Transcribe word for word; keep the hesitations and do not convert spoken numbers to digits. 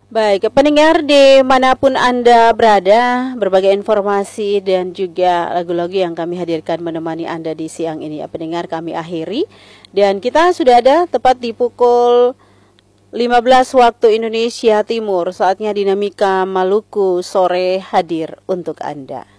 Baik, pendengar dimanapun Anda berada, berbagai informasi dan juga lagu-lagu yang kami hadirkan menemani Anda di siang ini. Ya, pendengar, kami akhiri dan kita sudah ada tepat di pukul lima belas waktu Indonesia Timur. Saatnya Dinamika Maluku Sore hadir untuk Anda.